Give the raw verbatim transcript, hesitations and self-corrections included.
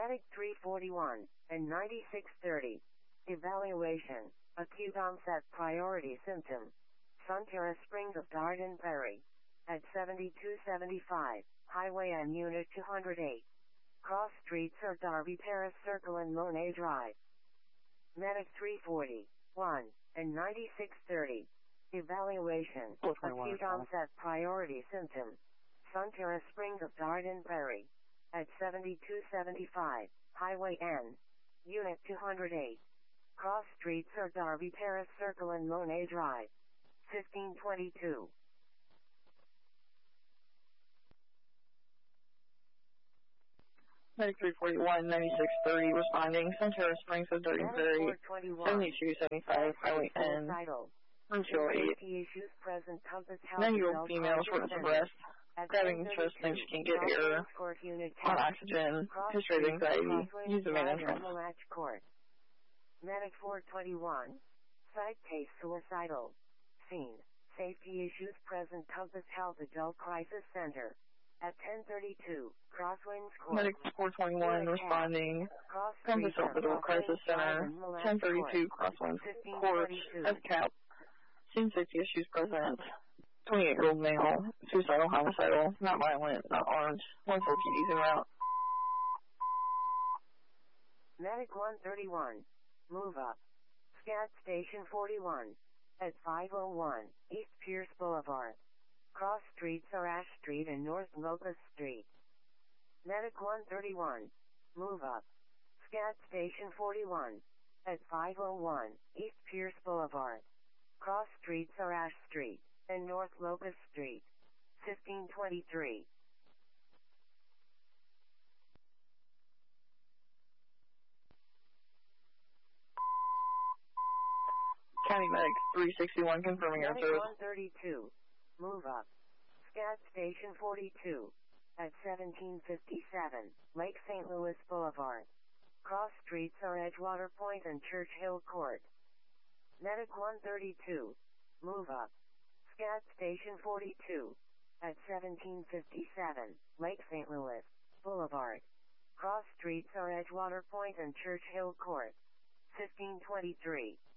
Medic three forty-one and ninety-six thirty. Evaluation. Acute onset priority symptom. Sunterra Springs of Garden Prairie. At seventy-two seventy-five, Highway and Unit two oh eight. Cross streets are Darby Terrace Circle and Monet Drive. Medic three forty-one and ninety-six thirty. Evaluation. Acute onset priority symptom. Sunterra Springs of Garden Prairie. At seventy-two seventy-five, Highway N. Unit two oh eight. Cross streets are Darby Terrace Circle and Monet Drive. fifteen twenty-two. Medic three forty-one, ninety-six thirty, responding, Sunterra Springs of Garden Prairie, seventy-two seventy-five, Highway N, Winchell eight. ninety-year-old female, shortness of breath, grabbing chest, thinks she can get air, on oxygen, history of anxiety, use of main entrance. Medic four twenty-one, site case suicidal, scene, safety issues present, Compass Health Adult Crisis Center. At ten thirty-two, Crosswinds Court. Medic four twenty-one, responding, Compass Health Adult Crisis Center, ten thirty-two, Crosswinds Court, S C A P, scene safety issues present, twenty-eight-year-old male, suicidal, homicidal, not violent, not armed, one four P Ds en route. Medic one thirty-one, move up. Scat Station forty-one, at five oh one, East Pierce Boulevard. Cross streets are Ash Street and North Locust Street. Medic one thirty-one, move up. Scat Station forty-one, at five oh one, East Pierce Boulevard. Cross streets are Ash Street and North Locust Street. fifteen twenty-three. County Medic three sixty-one, confirming your service. one thirty-two, move up. Scat Station forty-two, at seventeen fifty-seven, Lake Saint Louis Boulevard. Cross streets are Edgewater Point and Church Hill Court. Medic one thirty-two, move up. Scat Station forty-two, at seventeen fifty-seven, Lake Saint Louis Boulevard. Cross streets are Edgewater Point and Church Hill Court. fifteen twenty-three.